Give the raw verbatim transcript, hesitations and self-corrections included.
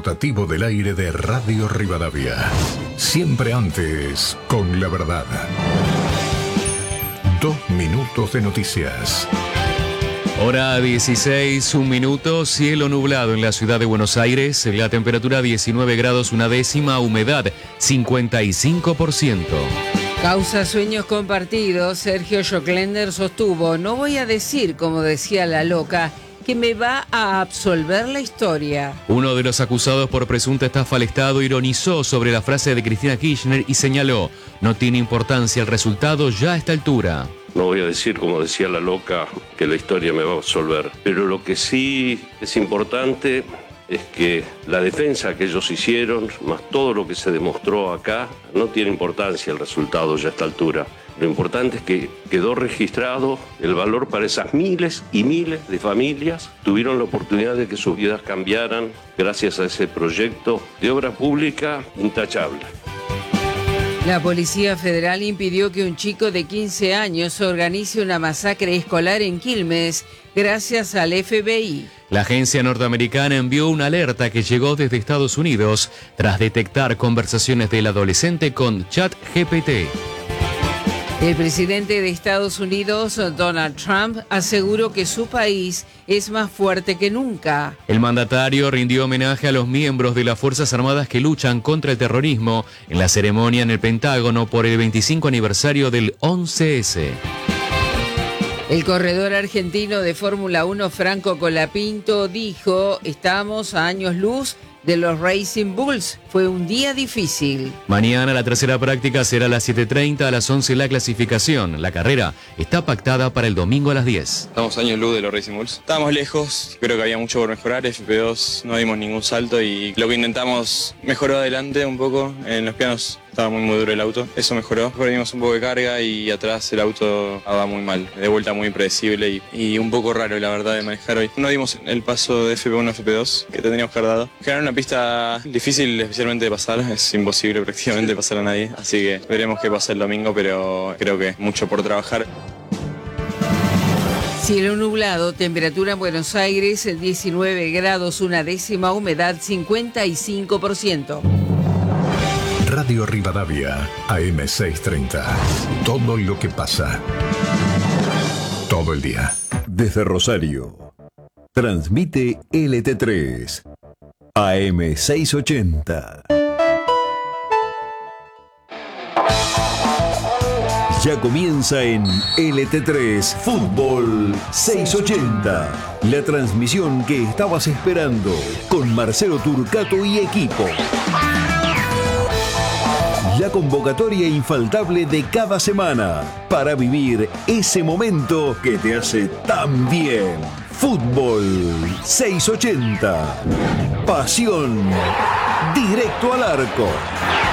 rotativo del aire de Radio Rivadavia. Siempre antes, con la verdad. Dos minutos de noticias. Hora dieciséis, un minuto, cielo nublado en la ciudad de Buenos Aires, la temperatura diecinueve grados una décima, humedad cincuenta y cinco por ciento. Causa sueños compartidos, Sergio Joclender sostuvo, no voy a decir, como decía la loca, que me va a absolver la historia. Uno de los acusados por presunta estafa al Estado ironizó sobre la frase de Cristina Kirchner y señaló, no tiene importancia el resultado ya a esta altura. No voy a decir, como decía la loca, que la historia me va a absolver, pero lo que sí es importante es que la defensa que ellos hicieron, más todo lo que se demostró acá, no tiene importancia el resultado ya a esta altura. Lo importante es que quedó registrado el valor para esas miles y miles de familias que tuvieron la oportunidad de que sus vidas cambiaran gracias a ese proyecto de obra pública intachable. La Policía Federal impidió que un chico de quince años organice una masacre escolar en Quilmes gracias al F B I. La agencia norteamericana envió una alerta que llegó desde Estados Unidos tras detectar conversaciones del adolescente con ChatGPT. El presidente de Estados Unidos, Donald Trump, aseguró que su país es más fuerte que nunca. El mandatario rindió homenaje a los miembros de las Fuerzas Armadas que luchan contra el terrorismo en la ceremonia en el Pentágono por el veinticinco aniversario del once ese. El corredor argentino de Fórmula uno, Franco Colapinto, dijo, estamos a años luz de los Racing Bulls. Fue un día difícil. Mañana la tercera práctica será a las siete treinta, a las once la clasificación. La carrera está pactada para el domingo a las diez. Estamos años luz de los Racing Bulls. Estábamos lejos, creo que había mucho por mejorar. F P dos no dimos ningún salto y lo que intentamos mejoró adelante un poco. En los pianos estaba muy muy duro el auto, eso mejoró. Perdimos un poco de carga y atrás el auto va muy mal. De vuelta muy impredecible y, y un poco raro la verdad de manejar hoy. No dimos el paso de F P uno a F P dos que tendríamos que haber dado. Generar una pista difícil especialmente de pasar, es imposible prácticamente pasar a nadie. Así que veremos qué pasa el domingo, pero creo que mucho por trabajar. Cielo nublado, temperatura en Buenos Aires diecinueve grados una décima, humedad cincuenta y cinco por ciento. Radio Rivadavia, A M seiscientos treinta. Todo lo que pasa. Todo el día. Desde Rosario. Transmite L T tres. A M seiscientos ochenta. Ya comienza en L T tres Fútbol seiscientos ochenta. La transmisión que estabas esperando con Marcelo Turcato y equipo. La convocatoria infaltable de cada semana para vivir ese momento que te hace tan bien. Fútbol seiscientos ochenta. Pasión directo al arco.